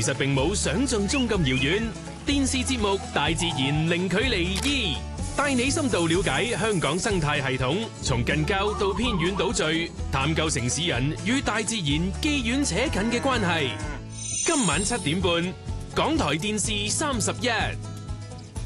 實並冇想象中咁遙遠。電視節目《大自然零距離2》，帶你深度了解香港生態系統，從近郊到偏遠島嶼，探究城市人與大自然既遠且近嘅關係。今晚7點半，港台電視31。